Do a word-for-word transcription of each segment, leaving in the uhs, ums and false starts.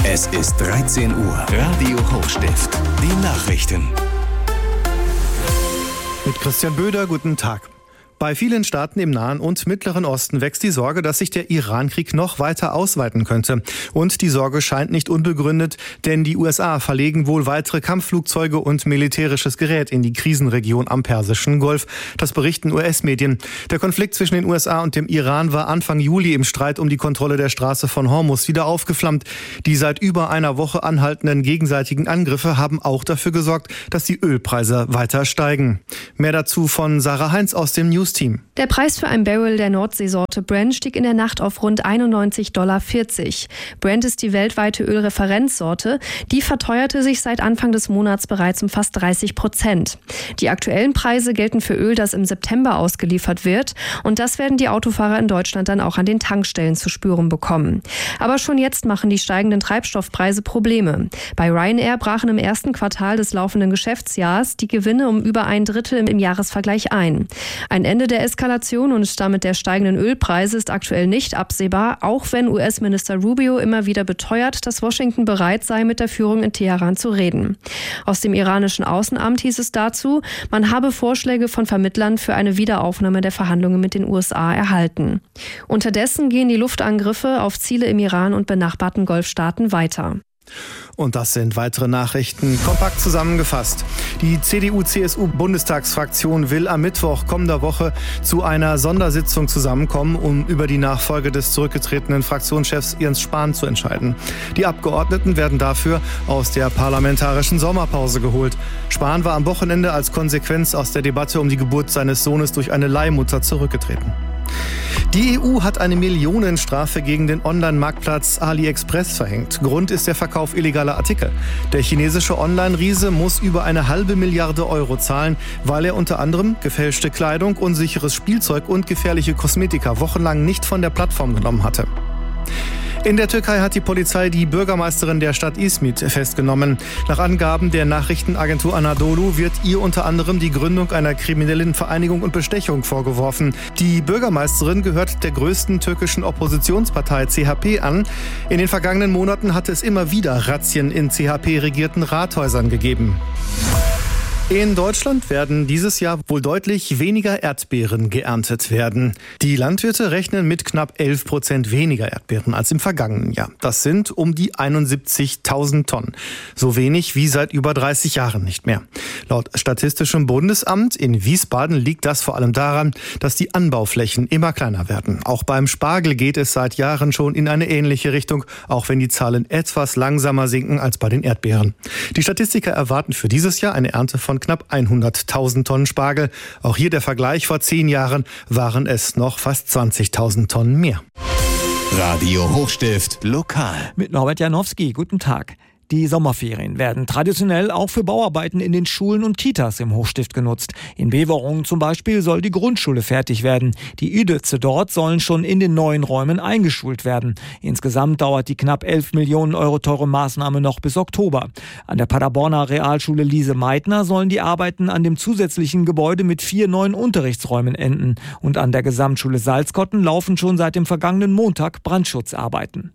Es ist dreizehn Uhr. Radio Hochstift. Die Nachrichten. Mit Christian Böder, guten Tag. Bei vielen Staaten im Nahen und Mittleren Osten wächst die Sorge, dass sich der Iran-Krieg noch weiter ausweiten könnte. Und die Sorge scheint nicht unbegründet, denn die U S A verlegen wohl weitere Kampfflugzeuge und militärisches Gerät in die Krisenregion am Persischen Golf. Das berichten U S-Medien. Der Konflikt zwischen den U S A und dem Iran war Anfang Juli im Streit um die Kontrolle der Straße von Hormuz wieder aufgeflammt. Die seit über einer Woche anhaltenden gegenseitigen Angriffe haben auch dafür gesorgt, dass die Ölpreise weiter steigen. Mehr dazu von Sarah Heinz aus dem News Team. Der Preis für ein Barrel der Nordseesorte Brent stieg in der Nacht auf rund einundneunzig Komma vierzig Dollar. Brent ist die weltweite Ölreferenzsorte. Die verteuerte sich seit Anfang des Monats bereits um fast dreißig Prozent. Die aktuellen Preise gelten für Öl, das im September ausgeliefert wird. Und das werden die Autofahrer in Deutschland dann auch an den Tankstellen zu spüren bekommen. Aber schon jetzt machen die steigenden Treibstoffpreise Probleme. Bei Ryanair brachen im ersten Quartal des laufenden Geschäftsjahres die Gewinne um über ein Drittel im Jahresvergleich ein. Ein Ende der Eskalation und damit der steigenden Ölpreise ist aktuell nicht absehbar, auch wenn U S-Minister Rubio immer wieder beteuert, dass Washington bereit sei, mit der Führung in Teheran zu reden. Aus dem iranischen Außenamt hieß es dazu, man habe Vorschläge von Vermittlern für eine Wiederaufnahme der Verhandlungen mit den U S A erhalten. Unterdessen gehen die Luftangriffe auf Ziele im Iran und benachbarten Golfstaaten weiter. Und das sind weitere Nachrichten, kompakt zusammengefasst. Die C D U C S U-Bundestagsfraktion will am Mittwoch kommender Woche zu einer Sondersitzung zusammenkommen, um über die Nachfolge des zurückgetretenen Fraktionschefs Jens Spahn zu entscheiden. Die Abgeordneten werden dafür aus der parlamentarischen Sommerpause geholt. Spahn war am Wochenende als Konsequenz aus der Debatte um die Geburt seines Sohnes durch eine Leihmutter zurückgetreten. Die E U hat eine Millionenstrafe gegen den Online-Marktplatz AliExpress verhängt. Grund ist der Verkauf illegaler Artikel. Der chinesische Online-Riese muss über eine halbe Milliarde Euro zahlen, weil er unter anderem gefälschte Kleidung, unsicheres Spielzeug und gefährliche Kosmetika wochenlang nicht von der Plattform genommen hatte. In der Türkei hat die Polizei die Bürgermeisterin der Stadt Izmit festgenommen. Nach Angaben der Nachrichtenagentur Anadolu wird ihr unter anderem die Gründung einer kriminellen Vereinigung und Bestechung vorgeworfen. Die Bürgermeisterin gehört der größten türkischen Oppositionspartei C H P an. In den vergangenen Monaten hatte es immer wieder Razzien in C H P-regierten Rathäusern gegeben. In Deutschland werden dieses Jahr wohl deutlich weniger Erdbeeren geerntet werden. Die Landwirte rechnen mit knapp elf Prozent weniger Erdbeeren als im vergangenen Jahr. Das sind um die einundsiebzigtausend Tonnen. So wenig wie seit über dreißig Jahren nicht mehr. Laut Statistischem Bundesamt in Wiesbaden liegt das vor allem daran, dass die Anbauflächen immer kleiner werden. Auch beim Spargel geht es seit Jahren schon in eine ähnliche Richtung, auch wenn die Zahlen etwas langsamer sinken als bei den Erdbeeren. Die Statistiker erwarten für dieses Jahr eine Ernte von knapp hunderttausend Tonnen Spargel. Auch hier der Vergleich: vor zehn Jahren waren es noch fast zwanzigtausend Tonnen mehr. Radio Hochstift lokal. Mit Norbert Janowski, guten Tag. Die Sommerferien werden traditionell auch für Bauarbeiten in den Schulen und Kitas im Hochstift genutzt. In Beverungen zum Beispiel soll die Grundschule fertig werden. Die Üdötze dort sollen schon in den neuen Räumen eingeschult werden. Insgesamt dauert die knapp elf Millionen Euro teure Maßnahme noch bis Oktober. An der Paderborner Realschule Lise-Meitner sollen die Arbeiten an dem zusätzlichen Gebäude mit vier neuen Unterrichtsräumen enden. Und an der Gesamtschule Salzkotten laufen schon seit dem vergangenen Montag Brandschutzarbeiten.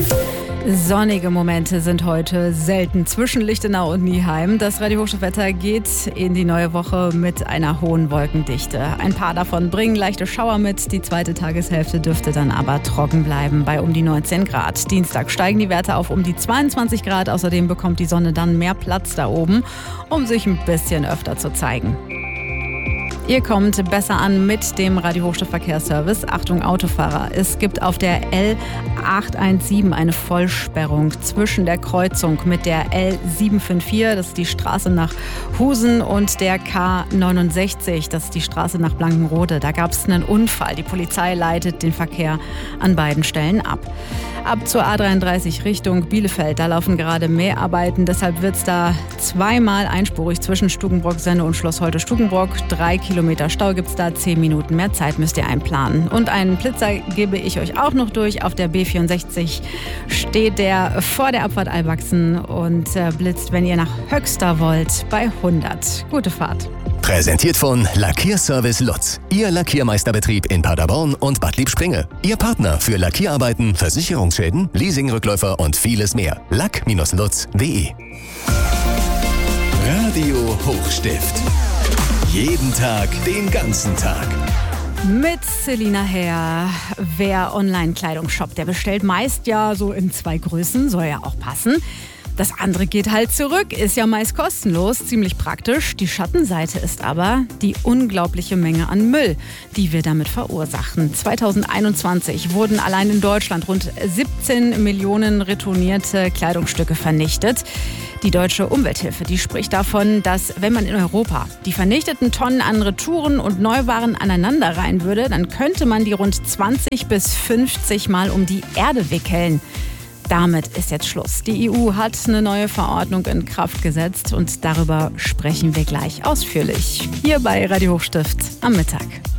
Sonnige Momente sind heute selten zwischen Lichtenau und Nieheim. Das Radio-Hochstift-Wetter geht in die neue Woche mit einer hohen Wolkendichte. Ein paar davon bringen leichte Schauer mit. Die zweite Tageshälfte dürfte dann aber trocken bleiben bei um die neunzehn Grad. Dienstag steigen die Werte auf um die zweiundzwanzig Grad. Außerdem bekommt die Sonne dann mehr Platz da oben, um sich ein bisschen öfter zu zeigen. Ihr kommt besser an mit dem Radio-Hochstift-Verkehrsservice. Achtung Autofahrer, es gibt auf der L acht eins sieben eine Vollsperrung zwischen der Kreuzung mit der L sieben fünf vier, das ist die Straße nach Husen, und der K neunundsechzig, das ist die Straße nach Blankenrode. Da gab es einen Unfall. Die Polizei leitet den Verkehr an beiden Stellen ab. Ab zur A dreiunddreißig Richtung Bielefeld, da laufen gerade Mäharbeiten. Deshalb wird es da zweimal einspurig zwischen Stukenbrock-Senne und Schloss Holte-Stukenbrock. Drei Kilometer Stau gibt es da, zehn Minuten mehr Zeit müsst ihr einplanen. Und einen Blitzer gebe ich euch auch noch durch. Auf der B vierundsechzig steht der vor der Abfahrt Albachsen und blitzt, wenn ihr nach Höxter wollt, bei hundert. Gute Fahrt. Präsentiert von Lackierservice Lutz. Ihr Lackiermeisterbetrieb in Paderborn und Bad Liebspringe. Ihr Partner für Lackierarbeiten, Versicherungsschäden, Leasingrückläufer und vieles mehr. lack Bindestrich lutz punkt de. Radio Hochstift. Jeden Tag, den ganzen Tag. Mit Selina Herr. Wer Online-Kleidung shoppt, der bestellt meist ja so in zwei Größen, soll ja auch passen. Das andere geht halt zurück, ist ja meist kostenlos, ziemlich praktisch. Die Schattenseite ist aber die unglaubliche Menge an Müll, die wir damit verursachen. zweitausendeinundzwanzig wurden allein in Deutschland rund siebzehn Millionen retournierte Kleidungsstücke vernichtet. Die Deutsche Umwelthilfe, die spricht davon, dass wenn man in Europa die vernichteten Tonnen an Retouren und Neuwaren aneinanderreihen würde, dann könnte man die rund zwanzig bis fünfzig Mal um die Erde wickeln. Damit ist jetzt Schluss. Die E U hat eine neue Verordnung in Kraft gesetzt und darüber sprechen wir gleich ausführlich hier bei Radio Hochstift am Mittag.